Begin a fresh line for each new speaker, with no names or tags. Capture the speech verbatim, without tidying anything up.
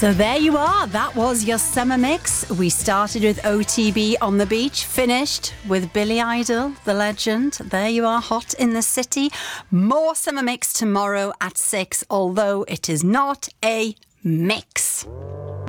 So there you are. That was your summer mix. We started with O T B on the beach, finished with Billy Idol, the legend. There you are, hot in the city. More summer mix tomorrow at six, although it is not a mix.